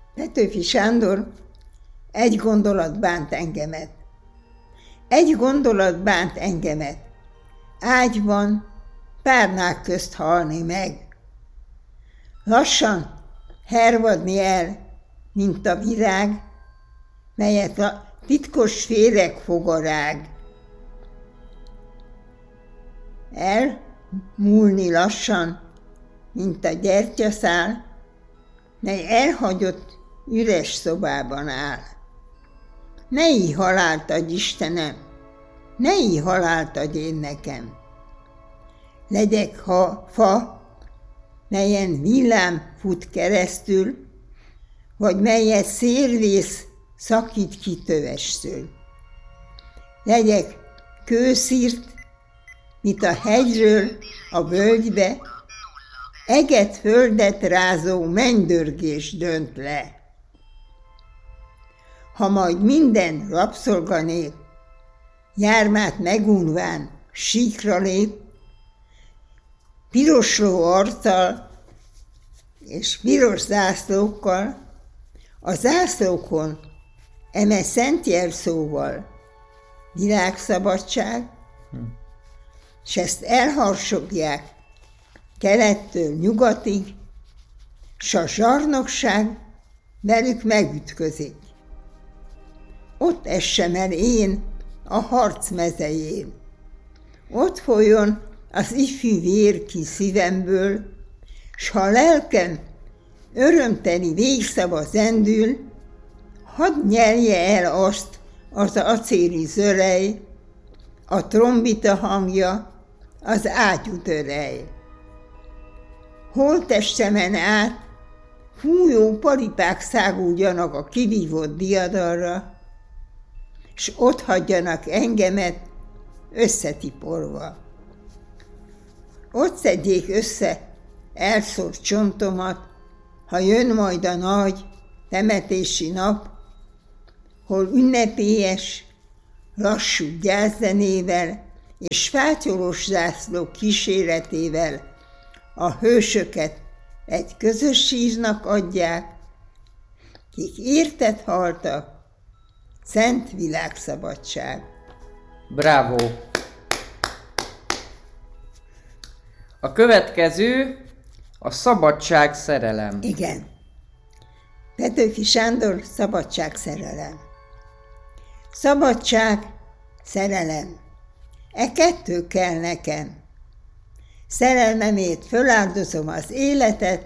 Petőfi Sándor, egy gondolat bánt engemet. Egy gondolat bánt engemet. Ágyban, párnák közt halni meg. Lassan hervadni el, mint a virág, melyet a titkos féreg fog a rág. Elmúlni lassan, mint a gyertyaszál, mely elhagyott üres szobában áll. Ne így halált adj, Istenem, ne így halált adj én nekem. Legyek fa, melyen villám fut keresztül, vagy melyet szélvész szakít ki tövestől. Legyek kőszírt, mint a hegyről a völgybe, eget földet rázó mennydörgés dönt le. Ha majd minden rabszolganép jármát megunván síkra lép, pirosló arccal és piros zászlókkal, a zászlókon eme szent jelszóval világszabadság, s ezt elharsogják kelettől nyugatig, s a zsarnokság velük megütközik. Ott essem el én a harc mezején. Ott folyjon az ifjú vér ki szívemből, s ha a lelkem örömteli végszava zendül, hadd nyelje el azt az acéli zörej, a trombita hangja, az ágyútörej. Holttestemen át fújó paripák száguljanak a kivívott diadalra, s ott hagyjanak engemet összetiporva. Ott szedjék össze elszórt csontomat, ha jön majd a nagy temetési nap, hol ünnepélyes, lassú gyászzenével és fátyolos zászlók kíséretével a hősöket egy közös sírnak adják, kik érted haltak, szent világszabadság. Bravo! A következő a szabadság szerelem. Igen. Petőfi Sándor, szabadság szerelem. Szabadság, szerelem. E kettő kell nekem. Szerelmemért föláldozom az életet,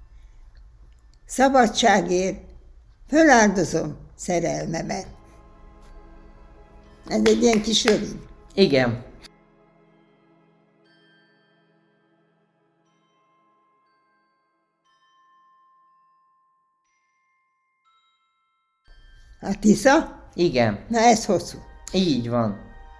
szabadságért föláldozom szerelmemet. Ez egy ilyen kis rövid. Igen. A Tisza? Igen. Na ez hosszú. Így van.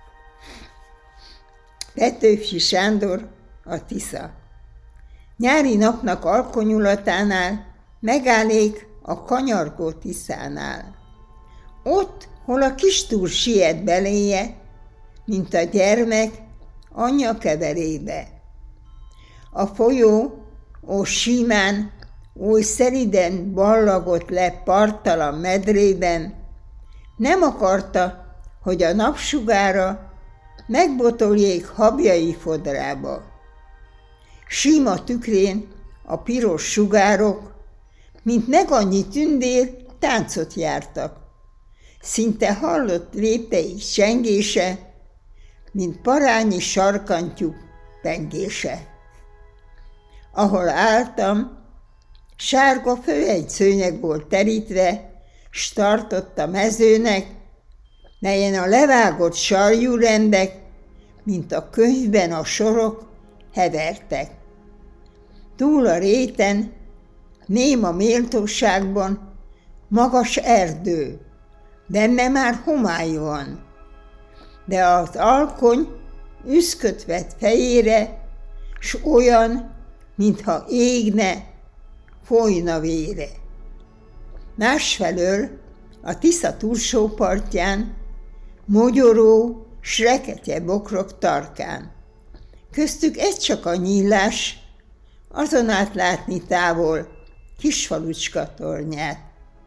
Petőfi Sándor, a Tisza. Nyári napnak alkonyulatánál megállék a kanyargó Tiszánál. Ott, hol a kistúr siet beléje, mint a gyermek anyja keverébe. A folyó, ó simán, oly szeliden ballagott le parttalan medrében, nem akarta, hogy a napsugára megbotoljék habjai fodrába. Sima tükrén a piros sugárok, mint megannyi tündér, táncot jártak. Szinte hallott lépteik csengése, mint parányi sarkantyúk pengése. Ahol álltam, sárga főhegyszőnyeg volt terítve, s tartott a mezőnek, melyen a levágott sarjúrendek, mint a könyvben a sorok, hevertek. Túl a réten, ném a méltóságban, magas erdő, benne már homály van, de az alkony üszköt vett fejére, s olyan, mintha égne, folyna vére. Másfelől a Tisza túlsó partján mogyoró, s reketye bokrok tarkán. Köztük egy csak a nyílás, azon át látni távol kisfalucska tornyát.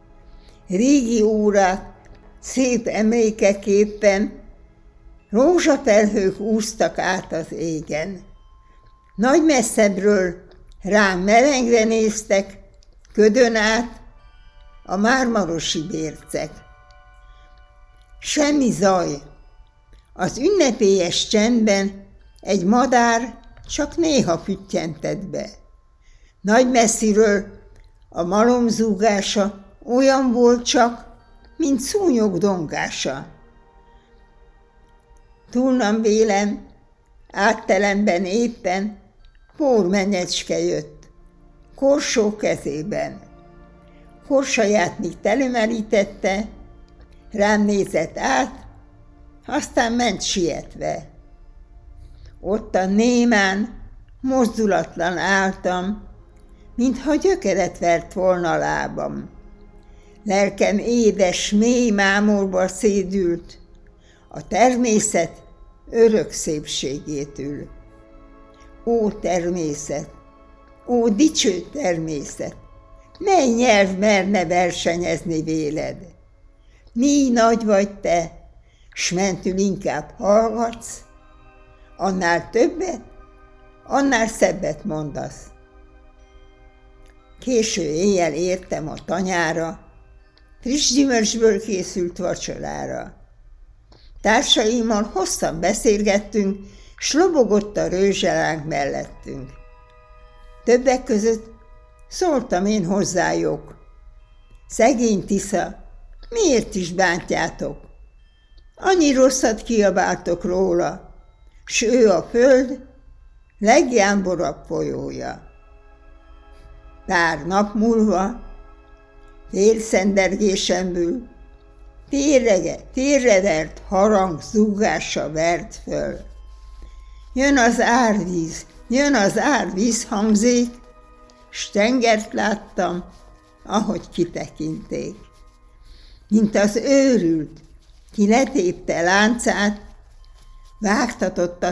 régi órák szép emlékeképpen rózsafelhők úsztak át az égen. Nagy messzebbről rám melengre néztek, ködön át a mármarosi bércek. Semmi zaj. Az ünnepélyes csendben egy madár csak néha füttyentett be. Nagy messziről a malom zúgása olyan volt csak, mint szúnyog dongása. Túlnam vélem, áttelemben éppen pórmenyecske jött, korsó kezében. Korsaját még telemerítette, rám nézett át, aztán ment sietve. Ottan némán, mozdulatlan álltam, mintha gyökeret vert volna a lábam. Lelkem édes, mély mámorba szédült, a természet örök szépségétől. Ó természet, ó dicső természet, mely nyelv merne versenyezni véled? Mi nagy vagy te, s mentül inkább hallgatsz, annál többet, annál szebbet mondasz. Késő éjjel értem a tanyára, friss gyümölcsből készült vacsorára. Társaimmal hosszan beszélgettünk, s lobogott a rőzselánk mellettünk. Többek között szóltam én hozzájuk. Szegény Tisza, miért is bántjátok? Annyi rosszat kiabáltok róla, s ő a föld legjámborabb folyója. Pár nap múlva félszendergésemből térrevert harang zúgása vert föl. Jön az árvíz hangzék, s tengert láttam, ahogy kitekinték. Mint az őrült, ki letépte láncát, vágtatott a